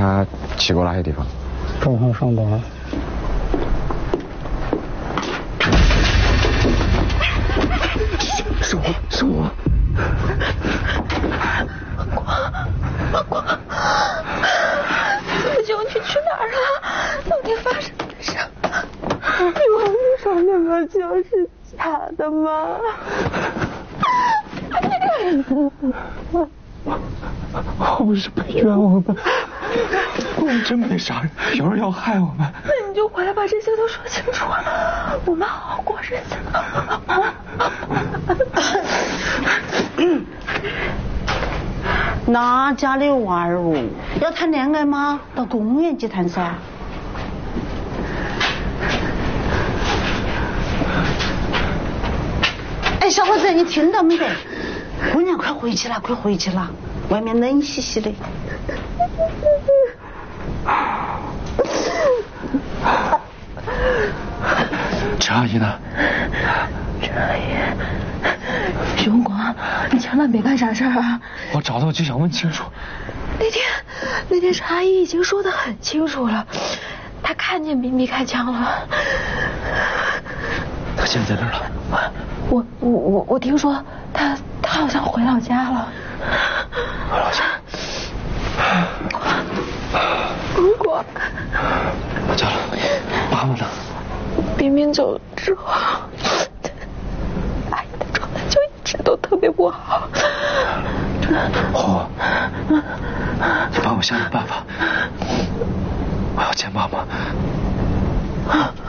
他去过哪些地方？ 正常上班。是我。 光，这么久你去哪儿了？到底发生了什么？你说那个酒是假的吗？ 我不是被冤枉的，我们真没杀人，有人要害我们。 那你就回来把这些都说清楚，我们好好过日子。 哪家的娃儿哦？要谈恋爱吗？到公园去谈噻。哎，小伙子，你听到没得？姑娘，快回去了，快回去了，外面冷兮兮的。 陈阿姨呢？ 陈阿姨，徐红光，你千万别干傻事啊！ 我找到就想问清楚。 那天陈阿姨已经说得很清楚了，她看见咪咪开枪了。 她现在在哪儿了？ 我听说她好像回老家了。 回老家？ 如果我家了，妈妈呢？ 明明走了之后，阿姨的状态就一直都特别不好。 红，你帮我想想办法，我要见妈妈。